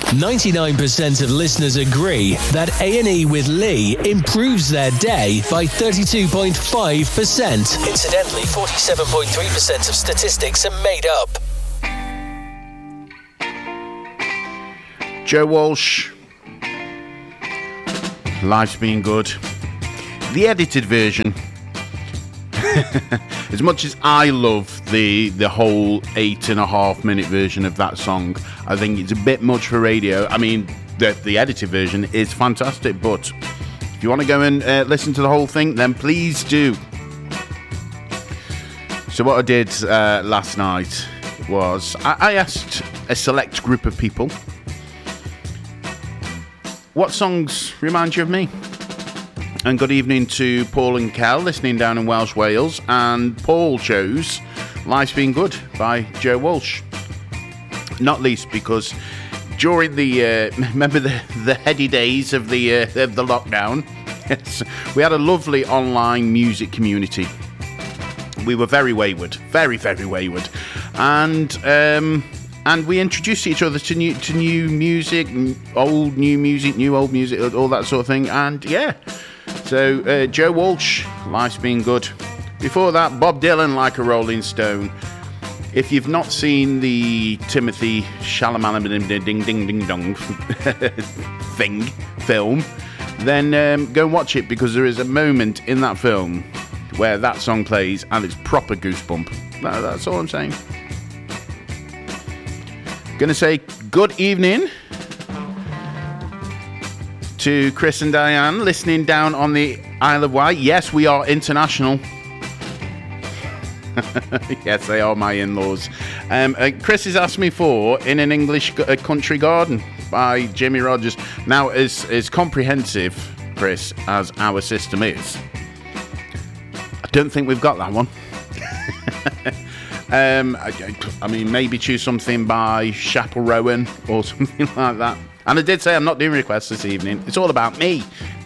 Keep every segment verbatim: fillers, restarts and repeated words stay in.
ninety-nine percent of listeners agree that A and E with Lee improves their day by thirty-two point five percent. Incidentally, forty-seven point three percent of statistics are made up. Joe Walsh, Life's Been Good. The edited version. As much as I love the the whole eight and a half minute version of that song, I think it's a bit much for radio. I mean, the, the edited version is fantastic, but if you want to go and uh, listen to the whole thing, then please do. So what I did uh, last night was I, I asked a select group of people, what songs remind you of me? And good evening to Paul and Kel, listening down in Welsh, Wales. And Paul chose Life's Been Good by Joe Walsh. Not least because during the, uh, remember the, the heady days of the, uh, of the lockdown? Yes, we had a lovely online music community. We were very wayward, very, very wayward. And um, and we introduced each other to new, to new music, old new music, new old music, all that sort of thing. And yeah. So, uh, Joe Walsh, Life's Been Good. Before that, Bob Dylan, Like a Rolling Stone. If you've not seen the Timothy Chalamet ding ding ding dong thing, film, then um, go and watch it, because there is a moment in that film where that song plays and it's proper goosebump. That, that's all I'm saying. Gonna say good evening to Chris and Diane, listening down on the Isle of Wight. Yes, we are international. Yes, they are my in-laws. Um, uh, Chris has asked me for In an English G- uh, Country Garden by Jimmy Rogers. Now, as, as comprehensive, Chris, as our system is, I don't think we've got that one. um, I, I mean, maybe choose something by Chappell Rowan or something like that. And I did say I'm not doing requests this evening. It's all about me.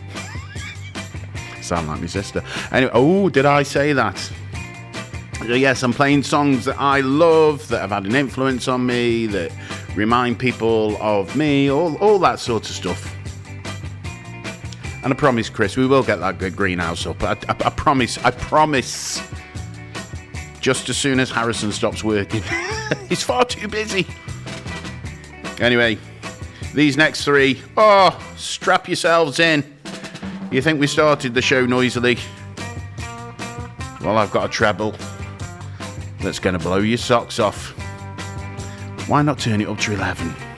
Sound like my sister. Anyway, oh, did I say that? So yes, I'm playing songs that I love, that have had an influence on me, that remind people of me, all, all that sort of stuff. And I promise, Chris, we will get that good greenhouse up. I, I, I promise, I promise. Just as soon as Harrison stops working. He's far too busy. Anyway. These next three, oh, strap yourselves in. You think we started the show noisily? Well, I've got a treble that's going to blow your socks off. Why not turn it up to eleven?